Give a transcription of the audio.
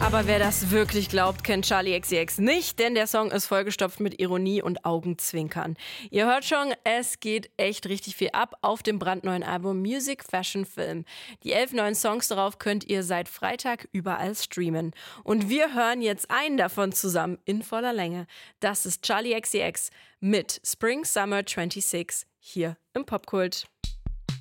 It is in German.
Aber wer das wirklich glaubt, kennt Charli XCX nicht, denn der Song ist vollgestopft mit Ironie und Augenzwinkern. Ihr hört schon, es geht echt richtig viel ab auf dem brandneuen Album Music, Fashion, Film. Die 11 neuen Songs darauf könnt ihr seit Freitag überall streamen. Und wir hören jetzt einen davon zusammen in voller Länge. Das ist Charli XCX mit Spring Summer 26 hier im Popkult.